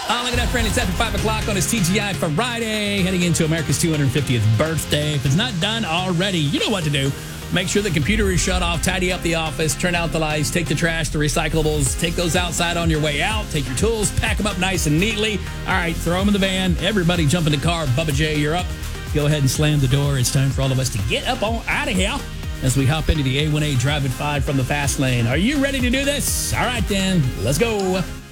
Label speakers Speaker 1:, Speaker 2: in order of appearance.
Speaker 1: Oh, look at that, friend. It's after 5 o'clock on his TGI Friday, heading into America's 250th birthday. If it's not done already, you know what to do. Make sure the computer is shut off, tidy up the office, turn out the lights, take the trash, the recyclables, take those outside on your way out, take your tools, pack them up nice and neatly. All right, throw them in the van. Everybody jump in the car. Bubba J, you're up. Go ahead and slam the door. It's time for all of us to get up on out of here as we hop into the A1A Drive-In 5 from the fast lane. Are you ready to do this? All right, then. Let's go.